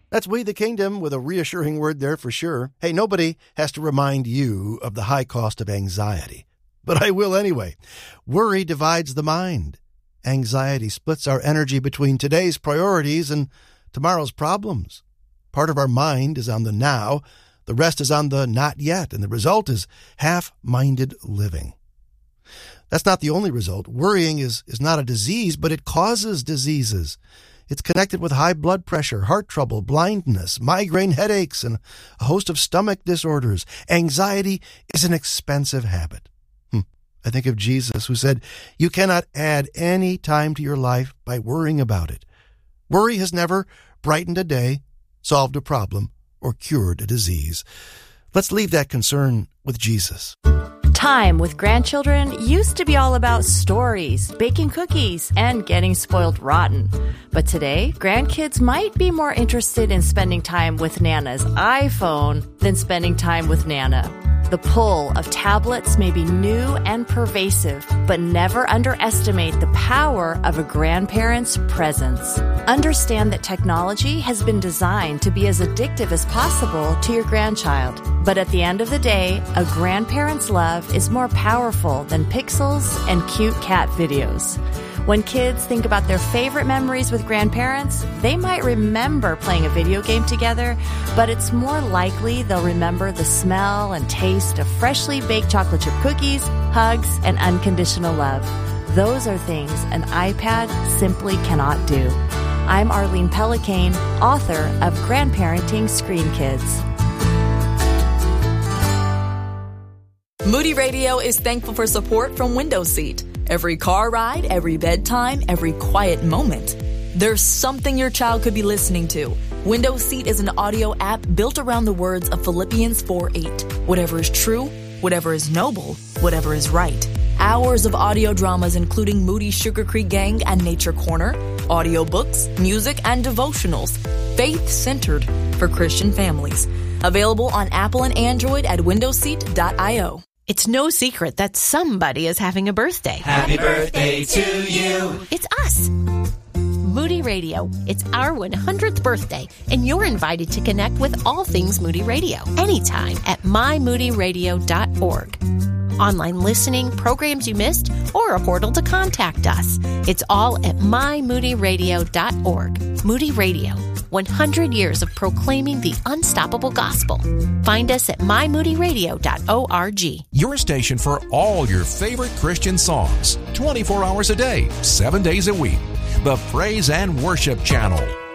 That's We the Kingdom with a reassuring word there for sure. Hey, nobody has to remind you of the high cost of anxiety, but I will anyway. Worry divides the mind. Anxiety splits our energy between today's priorities and tomorrow's problems. Part of our mind is on the now, the rest is on the not yet, and the result is half-minded living. That's not the only result. Worrying is not a disease, but it causes diseases. It's connected with high blood pressure, heart trouble, blindness, migraine headaches, and a host of stomach disorders. Anxiety is an expensive habit. I think of Jesus, who said, "You cannot add any time to your life by worrying about it." Worry has never brightened a day, solved a problem, or cured a disease. Let's leave that concern with Jesus. Time with grandchildren used to be all about stories, baking cookies, and getting spoiled rotten. But today, grandkids might be more interested in spending time with Nana's iPhone than spending time with Nana. The pull of tablets may be new and pervasive, but never underestimate the power of a grandparent's presence. Understand that technology has been designed to be as addictive as possible to your grandchild. But at the end of the day, a grandparent's love is more powerful than pixels and cute cat videos. When kids think about their favorite memories with grandparents, they might remember playing a video game together, but it's more likely they'll remember the smell and taste of freshly baked chocolate chip cookies, hugs, and unconditional love. Those are things an iPad simply cannot do. I'm Arlene Pellicane, author of Grandparenting Screen Kids. Moody Radio is thankful for support from Windows Seat. Every car ride, every bedtime, every quiet moment. There's something your child could be listening to. Windows Seat is an audio app built around the words of Philippians 4:8. Whatever is true, whatever is noble, whatever is right. Hours of audio dramas including Moody's Sugar Creek Gang and Nature Corner, audiobooks, music, and devotionals. Faith-centered for Christian families. Available on Apple and Android at windowseat.io. It's no secret that somebody is having a birthday. Happy birthday to you. It's us. Moody Radio. It's our 100th birthday, and you're invited to connect with all things Moody Radio anytime at mymoodyradio.org. Online listening, programs you missed, or a portal to contact us. It's all at mymoodyradio.org. Moody Radio. 100 years of proclaiming the unstoppable gospel. Find us at mymoodyradio.org. Your station for all your favorite Christian songs, 24 hours a day, 7 days a week. The Praise and Worship Channel.